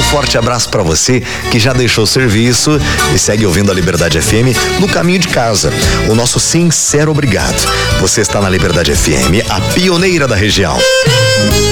forte abraço para você que já deixou o serviço e segue ouvindo a Liberdade FM no caminho de casa. O nosso sincero obrigado. Você está na Liberdade FM, a pioneira da região.